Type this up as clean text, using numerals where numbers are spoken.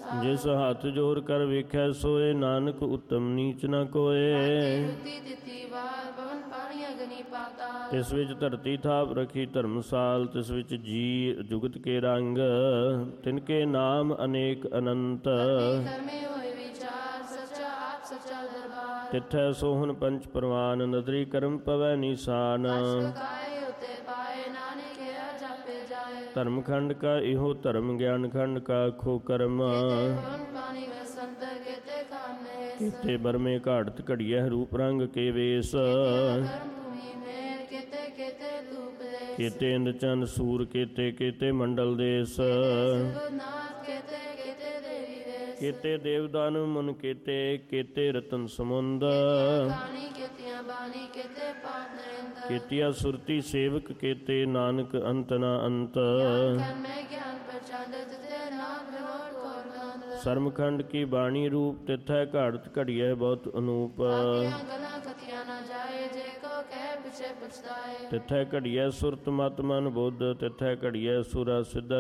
ਜਿਸ ਹੱਥ ਜੋਰ ਕਰ ਵੇਖੈ ਸੋਏ, ਨਾਨਕ ਉਤਮ ਨੀਚ ਨ ਕੋਏ। ਤਿਸ ਵਿੱਚ ਧਰਤੀ ਥਾਪ ਰਖੀ ਧਰਮਸਾਲ, ਤਿਸ ਵਿੱਚ ਜੀ ਜੁਗਤ ਕੇ ਰੰਗ, ਤਿਨਕੇ ਨਾਮ ਅਨੇਕ ਅਨੰਤ। ਤਿੱਥੈ ਸੋਹਣ ਪੰਚ ਪ੍ਰਵਾਨ, ਨਦਰੀ ਕਰਮ ਪਵੈ ਨੀਸਾਨ। ਧਰਮਖੰਡ ਕਾ ਇਹੋ ਧਰਮ, ਗਿਆਨ ਖੰਡ ਕਾ ਖੋ ਕਰਮ। ਕੀਤੇ ਬਰਮੇ ਘਾੜਤ ਘੜੀਐ, ਰੂਪ ਰੰਗ ਕੇ ਵੇਸ। ਕੀਤੇ ਇੰਦ ਚੰਦ ਸੂਰ, ਕੀਤੇ ਕੀਤੇ ਮੰਡਲ ਦੇਸ। ਕੀਤੇ ਦੇਵਦਾਨ ਮੁਨ, ਕੀਤੇ ਕੀਤੇ ਰਤਨ ਸਮੁੰਦ। ਕੀਤੀਆ ਸੁਰਤੀ ਸੇਵਕ, ਕੀਤੇ ਨਾਨਕ ਅੰਤ ਨਾ ਅੰਤ। ਸਰਮਖੰਡ ਕੀ ਬਾਣੀ ਰੂਪ, ਤਿਥੈ ਘਾੜਤ ਘੜੀਐ ਬਹੁਤ ਅਨੂਪ। ਤਿਥੈ ਘੜੀਐ ਸੁਰਤ ਮਤ ਮਨ ਬੁੱਧ, ਤਿਥੈ ਘੜੀਐ ਸੁਰਾ ਸਿੱਧਾ